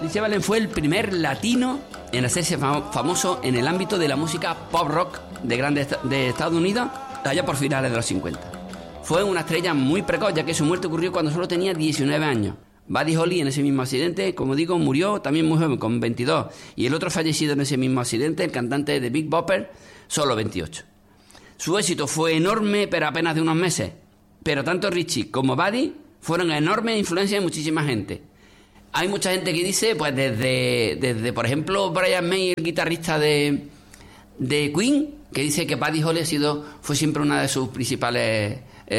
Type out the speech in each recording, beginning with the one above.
Richie Valens fue el primer latino en hacerse famoso en el ámbito de la música pop rock de Estados Unidos allá por finales de los 50. Fue una estrella muy precoz, ya que su muerte ocurrió cuando solo tenía 19 años. Buddy Holly en ese mismo accidente, como digo, murió también muy joven, con 22. Y el otro fallecido en ese mismo accidente, el cantante de Big Bopper, solo 28. Su éxito fue enorme, pero apenas de unos meses. Pero tanto Richie como Buddy fueron enormes influencias de muchísima gente. Hay mucha gente que dice, pues desde por ejemplo, Brian May, el guitarrista de Queen, que dice que Buddy Holly fue siempre una de sus principales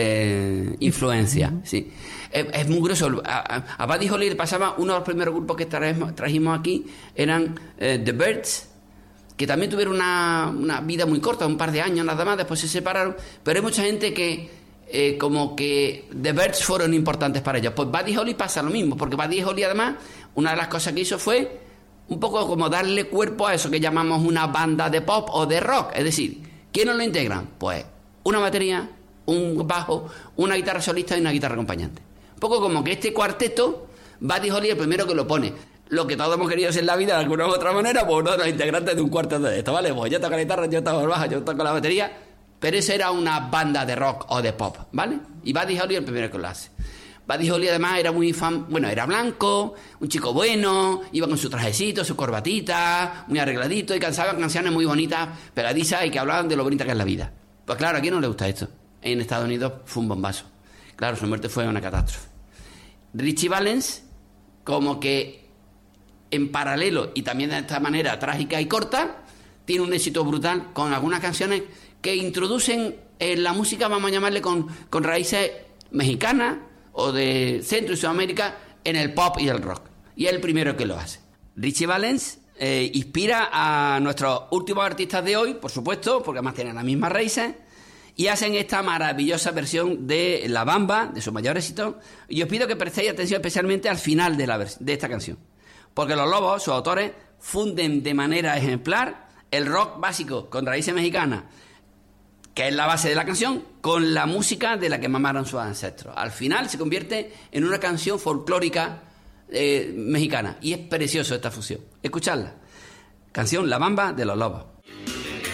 influencias. Sí. Es muy grueso. A Buddy Holly le pasaba, uno de los primeros grupos que trajimos aquí eran The Byrds, que también tuvieron una vida muy corta, un par de años nada más, después se separaron, pero hay mucha gente que como que The Byrds fueron importantes para ellos. Pues Buddy Holly pasa lo mismo, porque Buddy Holly además, una de las cosas que hizo fue un poco como darle cuerpo a eso que llamamos una banda de pop o de rock. Es decir, ¿quiénes lo integran? Pues una batería, un bajo, una guitarra solista y una guitarra acompañante. Un poco como que este cuarteto, Buddy Holly es el primero que lo pone. Lo que todos hemos querido hacer en la vida de alguna u otra manera, pues uno de los integrantes de un cuarteto de esto, ¿vale? Pues yo toco la guitarra, yo toco el bajo, yo toco la batería, pero esa era una banda de rock o de pop, ¿vale? Y Buddy Holly es el primero que lo hace. Buddy Holly además era muy fan, bueno, era blanco, un chico bueno, iba con su trajecito, su corbatita, muy arregladito y cantaba canciones muy bonitas, pegadizas y que hablaban de lo bonita que es la vida. Pues claro, ¿a quién no le gusta esto? En Estados Unidos fue un bombazo. Claro, su muerte fue una catástrofe. Richie Valens, como que en paralelo y también de esta manera trágica y corta, tiene un éxito brutal con algunas canciones que introducen la música, vamos a llamarle con raíces mexicanas o de Centro y Sudamérica en el pop y el rock. Y es el primero que lo hace. Richie Valens inspira a nuestros últimos artistas de hoy, por supuesto, porque además tienen las mismas raíces, y hacen esta maravillosa versión de La Bamba, de su mayor éxito. Y os pido que prestéis atención especialmente al final de esta canción, porque los Lobos, sus autores, funden de manera ejemplar el rock básico con raíces mexicanas, que es la base de la canción, con la música de la que mamaron sus ancestros. Al final se convierte en una canción folclórica mexicana, y es precioso esta fusión. Escuchadla. Canción La Bamba de los Lobos.